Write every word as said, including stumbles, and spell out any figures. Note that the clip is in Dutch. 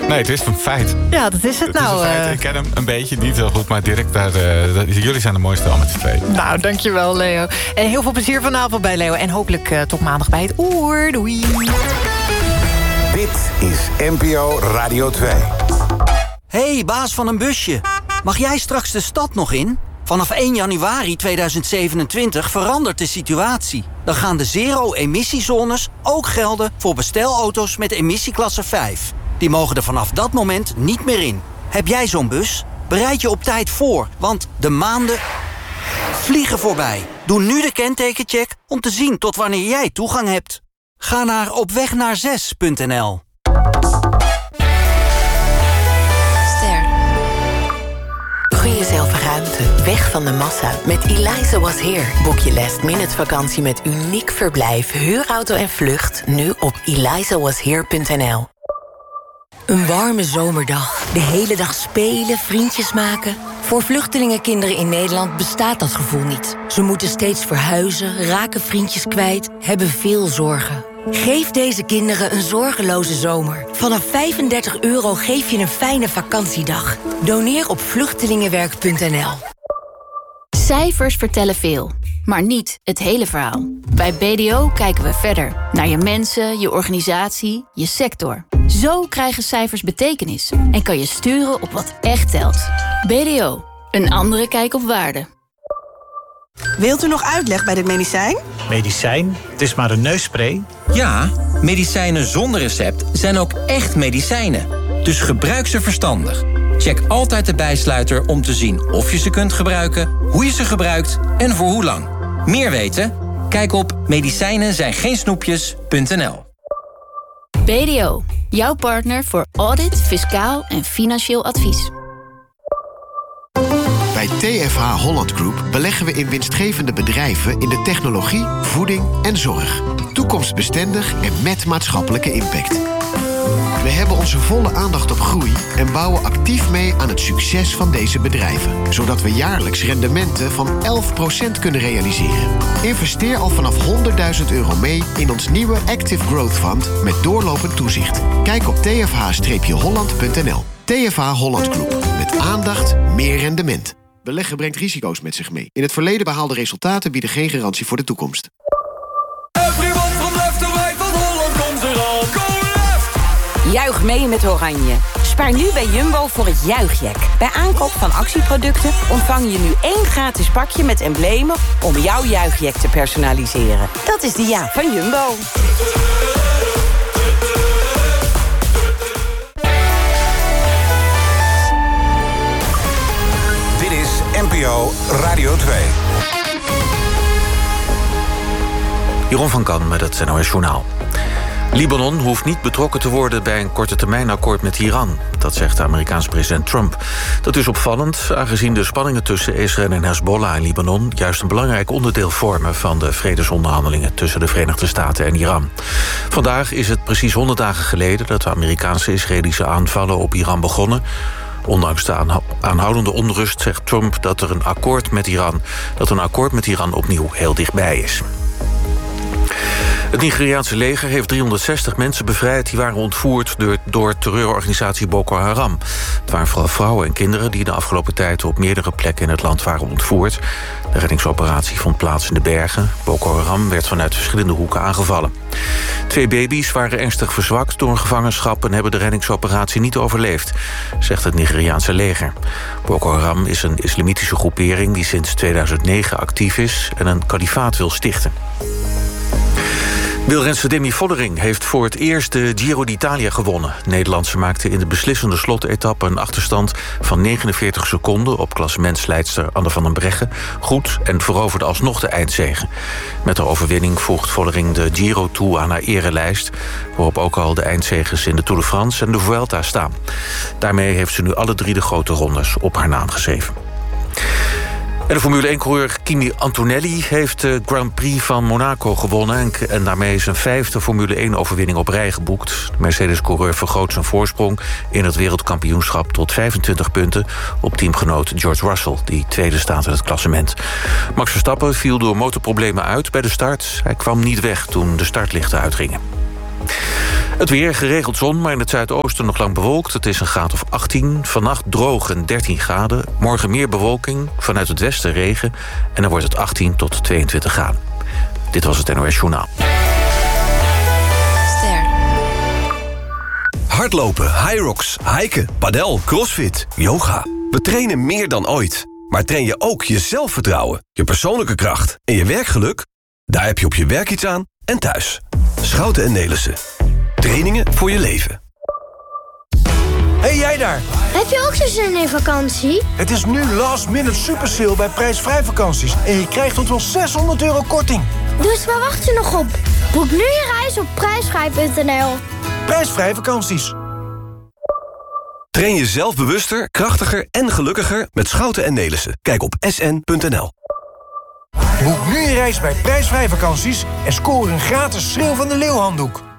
Nee, het is een feit. Ja, dat is het, het nou. Is een feit. Uh... Ik ken hem een beetje, niet heel goed, maar direct daar... Uh, dat, jullie zijn de mooiste al met z'n tweeën. Nou, dankjewel, Leo. En heel veel plezier vanavond bij Leo. En hopelijk uh, tot maandag bij het Oor. Doei. Dit is N P O Radio twee. Hey, baas van een busje. Mag jij straks de stad nog in? Vanaf één januari tweeduizend zevenentwintig verandert de situatie. Dan gaan de zero-emissiezones ook gelden voor bestelauto's met emissieklasse vijf. Die mogen er vanaf dat moment niet meer in. Heb jij zo'n bus? Bereid je op tijd voor, want de maanden vliegen voorbij. Doe nu de kentekencheck om te zien tot wanneer jij toegang hebt. Ga naar opwegnaar6 punt n l. Gun jezelf ruimte, weg van de massa. Met Eliza Was Here boek je last minute vakantie met uniek verblijf, huurauto en vlucht nu op eliza was here punt n l. Een warme zomerdag, de hele dag spelen, vriendjes maken. Voor vluchtelingenkinderen in Nederland bestaat dat gevoel niet. Ze moeten steeds verhuizen, raken vriendjes kwijt, hebben veel zorgen. Geef deze kinderen een zorgeloze zomer. Vanaf vijfendertig euro geef je een fijne vakantiedag. Doneer op vluchtelingenwerk punt n l. Cijfers vertellen veel, maar niet het hele verhaal. Bij B D O kijken we verder. Naar je mensen, je organisatie, je sector. Zo krijgen cijfers betekenis en kan je sturen op wat echt telt. B D O, een andere kijk op waarde. Wilt u nog uitleg bij dit medicijn? Medicijn? Het is maar een neusspray. Ja, medicijnen zonder recept zijn ook echt medicijnen. Dus gebruik ze verstandig. Check altijd de bijsluiter om te zien of je ze kunt gebruiken, hoe je ze gebruikt en voor hoe lang. Meer weten? Kijk op medicijnen zijn geen snoepjes punt n l. B D O, jouw partner voor audit, fiscaal en financieel advies. Bij T F H Holland Group beleggen we in winstgevende bedrijven in de technologie, voeding en zorg. Toekomstbestendig en met maatschappelijke impact. We hebben onze volle aandacht op groei en bouwen actief mee aan het succes van deze bedrijven. Zodat we jaarlijks rendementen van elf procent kunnen realiseren. Investeer al vanaf honderdduizend euro mee in ons nieuwe Active Growth Fund met doorlopend toezicht. Kijk op t f h holland punt n l. T F H Holland Group. Met aandacht, meer rendement. Beleggen brengt risico's met zich mee. In het verleden behaalde resultaten bieden geen garantie voor de toekomst. Juich mee met Oranje. Spaar nu bij Jumbo voor het Juichjack. Bij aankoop van actieproducten ontvang je nu één gratis pakje met emblemen om jouw Juichjack te personaliseren. Dat is de ja van Jumbo. Dit is N P O Radio twee. Jeroen van Kan met het N O S Journaal. Libanon hoeft niet betrokken te worden bij een korte termijn akkoord met Iran. Dat zegt de Amerikaanse president Trump. Dat is opvallend, aangezien de spanningen tussen Israël en Hezbollah in Libanon juist een belangrijk onderdeel vormen van de vredesonderhandelingen tussen de Verenigde Staten en Iran. Vandaag is het precies honderd dagen geleden dat de Amerikaanse Israëlische aanvallen op Iran begonnen. Ondanks de aanhoudende onrust zegt Trump dat er een akkoord met Iran, dat een akkoord met Iran opnieuw heel dichtbij is. Het Nigeriaanse leger heeft driehonderdzestig mensen bevrijd die waren ontvoerd door, door terreurorganisatie Boko Haram. Het waren vooral vrouwen en kinderen die de afgelopen tijd op meerdere plekken in het land waren ontvoerd. De reddingsoperatie vond plaats in de bergen. Boko Haram werd vanuit verschillende hoeken aangevallen. Twee baby's waren ernstig verzwakt door een gevangenschap en hebben de reddingsoperatie niet overleefd, zegt het Nigeriaanse leger. Boko Haram is een islamitische groepering die sinds tweeduizend negen actief is en een kalifaat wil stichten. Wielrenster Demi Vollering heeft voor het eerst de Giro d'Italia gewonnen. Nederlandse maakte in de beslissende slotetappe een achterstand van negenenveertig seconden op klassementsleidster Anne van den Breggen goed en veroverde alsnog de eindzege. Met de overwinning voegt Vollering de Giro toe aan haar erelijst, waarop ook al de eindzeges in de Tour de France en de Vuelta staan. Daarmee heeft ze nu alle drie de grote rondes op haar naam geschreven. En de Formule één-coureur Kimi Antonelli heeft de Grand Prix van Monaco gewonnen en, en daarmee zijn vijfde Formule één-overwinning op rij geboekt. De Mercedes-coureur vergroot zijn voorsprong in het wereldkampioenschap tot vijfentwintig punten op teamgenoot George Russell, die tweede staat in het klassement. Max Verstappen viel door motorproblemen uit bij de start. Hij kwam niet weg toen de startlichten uitgingen. Het weer, geregeld zon, maar in het zuidoosten nog lang bewolkt. Het is een graad of achttien. Vannacht droog en dertien graden. Morgen meer bewolking, vanuit het westen regen. En dan wordt het achttien tot tweeëntwintig graden. Dit was het N O S Journaal. Hardlopen, Hyrox, hiken, padel, crossfit, yoga. We trainen meer dan ooit. Maar train je ook je zelfvertrouwen, je persoonlijke kracht en je werkgeluk? Daar heb je op je werk iets aan en thuis. Schouten en Nelissen. Trainingen voor je leven. Hey jij daar! Heb je ook zo'n zin in vakantie? Het is nu last minute super sale bij prijsvrij vakanties. En je krijgt tot wel zeshonderd euro korting. Dus waar wacht je nog op? Boek nu je reis op prijsvrij punt n l. Prijsvrij vakanties. Train je zelf bewuster, krachtiger en gelukkiger met Schouten en Nelissen. Kijk op s n punt n l. Boek nu je reis bij prijsvrij vakanties en score een gratis Schreeuw van de Leeuw handdoek.